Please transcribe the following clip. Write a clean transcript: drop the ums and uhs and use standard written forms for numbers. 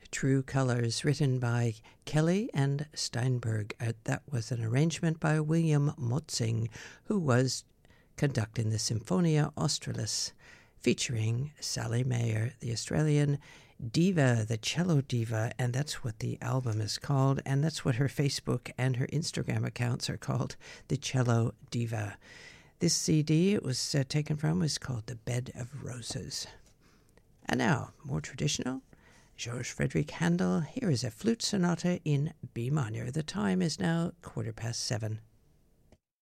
True Colors, written by Kelly and Steinberg. That was an arrangement by William Motzing, who was conducting the Symphonia Australis, featuring Sally Mayer, the Australian diva, the cello diva, and that's what the album is called, and that's what her Facebook and her Instagram accounts are called, the Cello Diva. This CD it was taken from was called The Bed of Roses. And now, more traditional, George Frederick Handel. Here is a flute sonata in B minor. The time is now 7:15.